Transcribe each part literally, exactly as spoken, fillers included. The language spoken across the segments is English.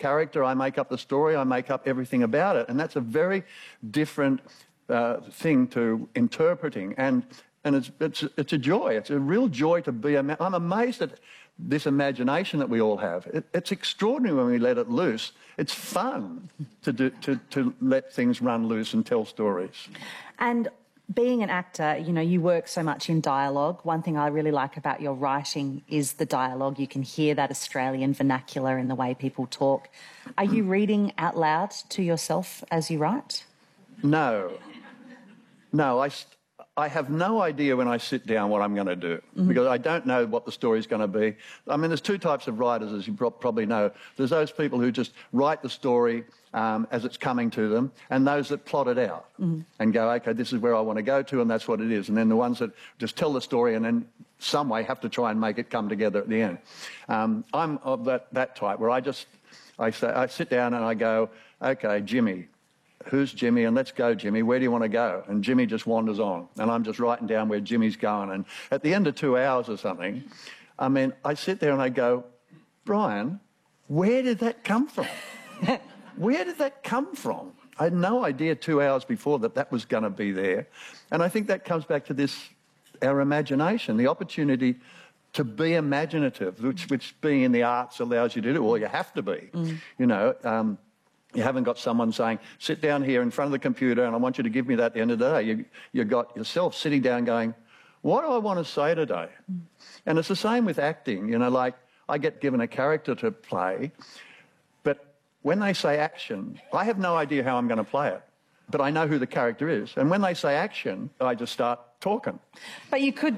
character, I make up the story, I make up everything about it. And that's a very different uh, thing to interpreting. And, and it's, it's, it's a joy. It's a real joy to be... I'm amazed at this imagination that we all have. It, it's extraordinary when we let it loose. It's fun to, do, to, to let things run loose and tell stories. And being an actor, you know, you work so much in dialogue. One thing I really like about your writing is the dialogue. You can hear that Australian vernacular in the way people talk. Are you reading out loud to yourself as you write? No. No, I... I have no idea when I sit down what I'm going to do, mm-hmm. because I don't know what the story's going to be. I mean, there's two types of writers, as you pro probably know. There's those people who just write the story um, as it's coming to them, and those that plot it out mm-hmm. and go, OK, this is where I want to go to, and that's what it is. And then the ones that just tell the story and then some way have to try and make it come together at the end. Um, I'm of that, that type, where I just I, say, I sit down and I go, OK, Jimmy. Who's Jimmy? And let's go, Jimmy. Where do you want to go? And Jimmy just wanders on. And I'm just writing down where Jimmy's going. And at the end of two hours or something, I mean, I sit there and I go, Brian, where did that come from? Where did that come from? I had no idea two hours before that that was going to be there. And I think that comes back to this, our imagination, the opportunity to be imaginative, which, which being in the arts allows you to do, or you have to be, mm. you know. Um, You haven't got someone saying, sit down here in front of the computer and I want you to give me that at the end of the day. You, you've got yourself sitting down going, what do I want to say today? Mm. And it's the same with acting. You know, like I get given a character to play, but when they say action, I have no idea how I'm going to play it, but I know who the character is. And when they say action, I just start talking. But you could...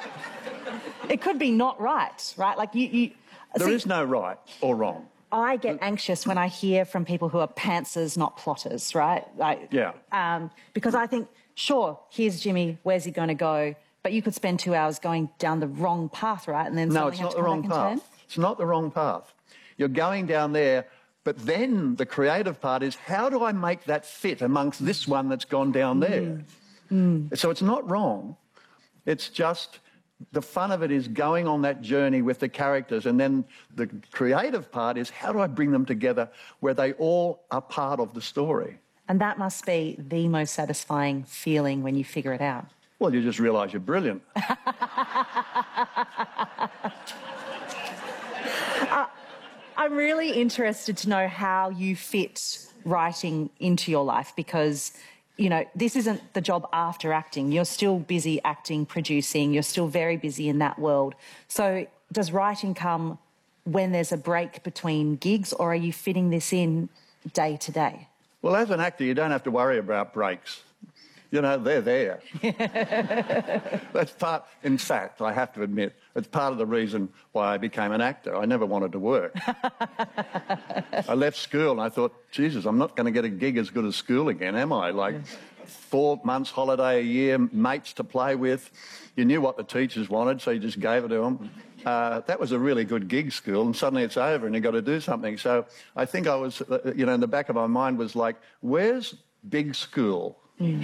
it could be not right, right? Like you... you there see, is no right or wrong. I get anxious when I hear from people who are pantsers, not plotters, right? Like, yeah. Um, because I think, sure, here's Jimmy, where's he going to go? But you could spend two hours going down the wrong path, right? And then no, it's not the wrong path. It's not the wrong path. You're going down there, but then the creative part is, how do I make that fit amongst this one that's gone down there? Mm. Mm. So it's not wrong. It's just... the fun of it is going on that journey with the characters, and then the creative part is, how do I bring them together where they all are part of the story? And that must be the most satisfying feeling when you figure it out. Well, you just realise you're brilliant. uh, I'm really interested to know how you fit writing into your life, because... you know, this isn't the job after acting. You're still busy acting, producing. You're still very busy in that world. So does writing come when there's a break between gigs, or are you fitting this in day to day? Well, as an actor, you don't have to worry about breaks. You know, they're there. That's part, in fact, I have to admit, it's part of the reason why I became an actor. I never wanted to work. I left school and I thought, Jesus, I'm not going to get a gig as good as school again, am I? Like four months holiday a year, mates to play with. You knew what the teachers wanted, so you just gave it to them. Uh, that was a really good gig, school, and suddenly it's over and you've got to do something. So I think I was, you know, in the back of my mind was like, where's big school? Mm.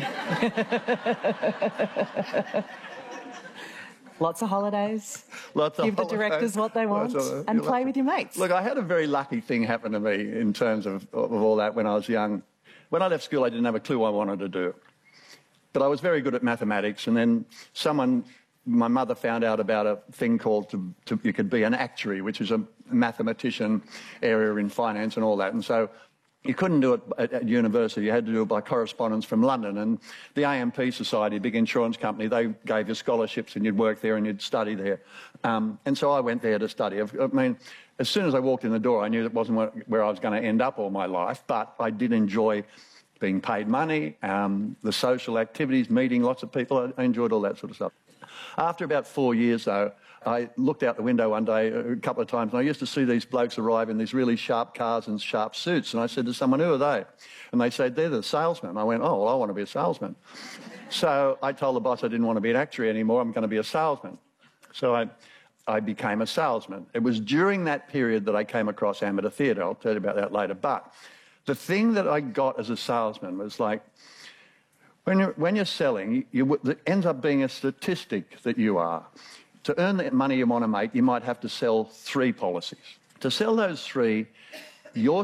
Lots of holidays. Lots of Give the directors what they want of, and play with your mates. Look, I had a very lucky thing happen to me in terms of, of all that when I was young. When I left school, I didn't have a clue what I wanted to do. But I was very good at mathematics, and then someone, my mother found out about a thing called, to, to, you could be an actuary, which is a mathematician area in finance and all that. And so you couldn't do it at, at university. You had to do it by correspondence from London. And the A M P Society, a big insurance company, they gave you scholarships and you'd work there and you'd study there. Um, and so I went there to study. I, I mean, as soon as I walked in the door, I knew that wasn't what, where I was going to end up all my life, but I did enjoy being paid money, um, the social activities, meeting lots of people. I, I enjoyed all that sort of stuff. After about four years, though, I looked out the window one day a couple of times and I used to see these blokes arrive in these really sharp cars and sharp suits, and I said to someone, who are they? And they said, they're the salesmen. I went, oh, well, I want to be a salesman. So I told the boss I didn't want to be an actuary anymore, I'm going to be a salesman. So I, I became a salesman. It was during that period that I came across amateur theatre. I'll tell you about that later. But the thing that I got as a salesman was like, when you're, when you're selling, you, it ends up being a statistic that you are. To earn the money you want to make, you might have to sell three policies. To sell those three, your